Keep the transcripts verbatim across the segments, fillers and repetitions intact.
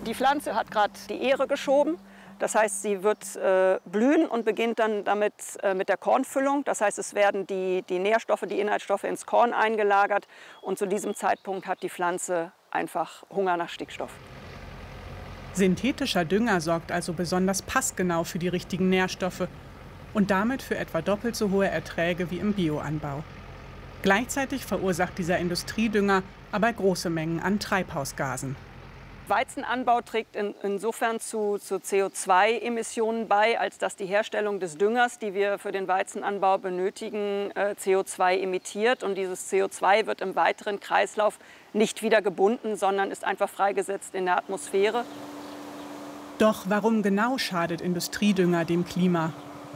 Die Pflanze hat gerade die Ähre geschoben. Das heißt, sie wird äh, blühen und beginnt dann damit äh, mit der Kornfüllung. Das heißt, es werden die, die Nährstoffe, die Inhaltsstoffe ins Korn eingelagert. Und zu diesem Zeitpunkt hat die Pflanze einfach Hunger nach Stickstoff. Synthetischer Dünger sorgt also besonders passgenau für die richtigen Nährstoffe und damit für etwa doppelt so hohe Erträge wie im Bioanbau. Gleichzeitig verursacht dieser Industriedünger aber große Mengen an Treibhausgasen. Weizenanbau trägt in, insofern zu, zu C O zwei Emissionen bei, als dass die Herstellung des Düngers, die wir für den Weizenanbau benötigen, äh, C O zwei emittiert. Und dieses C O zwei wird im weiteren Kreislauf nicht wieder gebunden, sondern ist einfach freigesetzt in der Atmosphäre. Doch warum genau schadet Industriedünger dem Klima?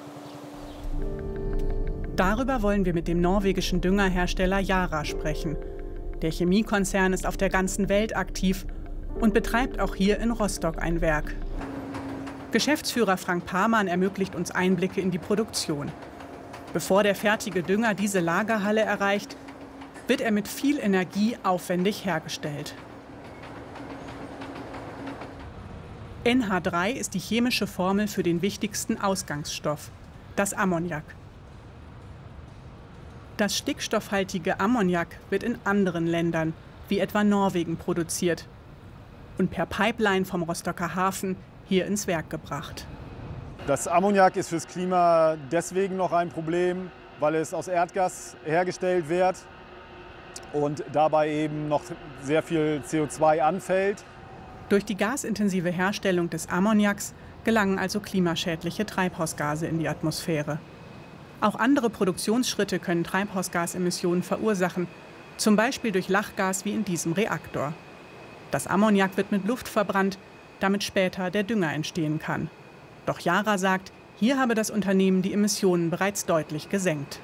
Darüber wollen wir mit dem norwegischen Düngerhersteller Yara sprechen. Der Chemiekonzern ist auf der ganzen Welt aktiv und betreibt auch hier in Rostock ein Werk. Geschäftsführer Frank Pamann ermöglicht uns Einblicke in die Produktion. Bevor der fertige Dünger diese Lagerhalle erreicht, wird er mit viel Energie aufwendig hergestellt. N H drei ist die chemische Formel für den wichtigsten Ausgangsstoff, das Ammoniak. Das stickstoffhaltige Ammoniak wird in anderen Ländern, wie etwa Norwegen, produziert und per Pipeline vom Rostocker Hafen hier ins Werk gebracht. Das Ammoniak ist fürs Klima deswegen noch ein Problem, weil es aus Erdgas hergestellt wird und dabei eben noch sehr viel C O zwei anfällt. Durch die gasintensive Herstellung des Ammoniaks gelangen also klimaschädliche Treibhausgase in die Atmosphäre. Auch andere Produktionsschritte können Treibhausgasemissionen verursachen, zum Beispiel durch Lachgas wie in diesem Reaktor. Das Ammoniak wird mit Luft verbrannt, damit später der Dünger entstehen kann. Doch Yara sagt, hier habe das Unternehmen die Emissionen bereits deutlich gesenkt.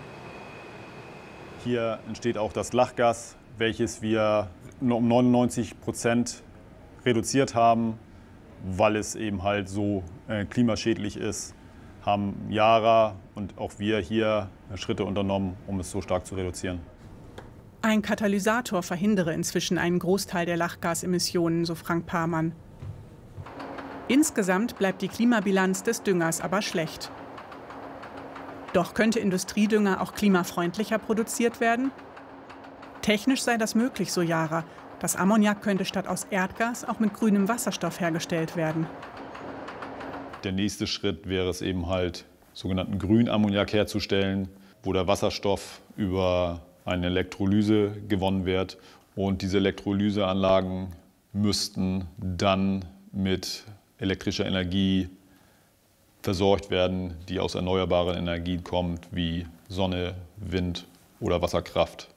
Hier entsteht auch das Lachgas, welches wir um neunundneunzig Prozent reduziert haben, weil es eben halt so äh, klimaschädlich ist, haben Yara und auch wir hier Schritte unternommen, um es so stark zu reduzieren. Ein Katalysator verhindere inzwischen einen Großteil der Lachgasemissionen, so Frank Pamann. Insgesamt bleibt die Klimabilanz des Düngers aber schlecht. Doch könnte Industriedünger auch klimafreundlicher produziert werden? Technisch sei das möglich, so Yara. Das Ammoniak könnte statt aus Erdgas auch mit grünem Wasserstoff hergestellt werden. Der nächste Schritt wäre es eben halt, sogenannten Grünammoniak herzustellen, wo der Wasserstoff über eine Elektrolyse gewonnen wird. Und diese Elektrolyseanlagen müssten dann mit elektrischer Energie versorgt werden, die aus erneuerbaren Energien kommt, wie Sonne, Wind oder Wasserkraft.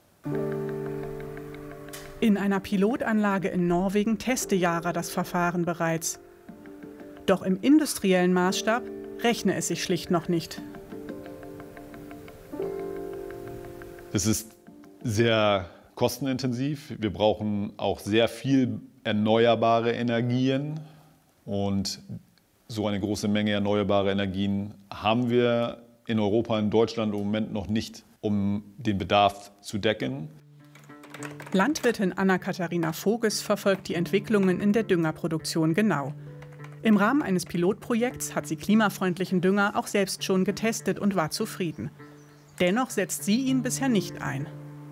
In einer Pilotanlage in Norwegen teste Yara das Verfahren bereits. Doch im industriellen Maßstab rechne es sich schlicht noch nicht. Es ist sehr kostenintensiv. Wir brauchen auch sehr viel erneuerbare Energien. Und so eine große Menge erneuerbare Energien haben wir in Europa, in Deutschland im Moment noch nicht, um den Bedarf zu decken. Landwirtin Anna-Katharina Voges verfolgt die Entwicklungen in der Düngerproduktion genau. Im Rahmen eines Pilotprojekts hat sie klimafreundlichen Dünger auch selbst schon getestet und war zufrieden. Dennoch setzt sie ihn bisher nicht ein.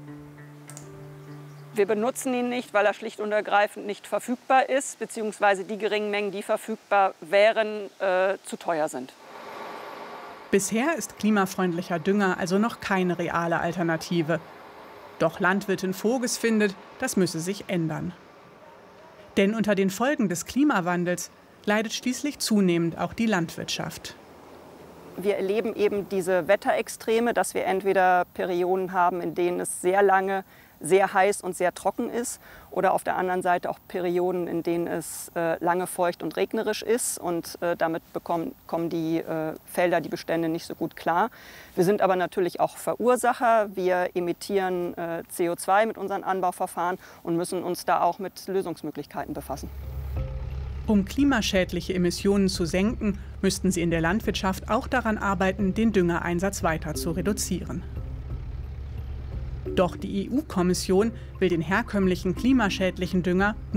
Wir benutzen ihn nicht, weil er schlicht und ergreifend nicht verfügbar ist, beziehungsweise die geringen Mengen, die verfügbar wären, äh, zu teuer sind. Bisher ist klimafreundlicher Dünger also noch keine reale Alternative. Doch Landwirtin Voges findet, das müsse sich ändern. Denn unter den Folgen des Klimawandels leidet schließlich zunehmend auch die Landwirtschaft. Wir erleben eben diese Wetterextreme, dass wir entweder Perioden haben, in denen es sehr lange sehr heiß und sehr trocken ist, oder auf der anderen Seite auch Perioden, in denen es äh, lange feucht und regnerisch ist, und äh, damit bekommen, kommen die äh, Felder, die Bestände nicht so gut klar. Wir sind aber natürlich auch Verursacher. Wir emittieren äh, C O zwei mit unseren Anbauverfahren und müssen uns da auch mit Lösungsmöglichkeiten befassen. Um klimaschädliche Emissionen zu senken, müssten sie in der Landwirtschaft auch daran arbeiten, den Düngereinsatz weiter zu reduzieren. Doch die E U-Kommission will den herkömmlichen klimaschädlichen Dünger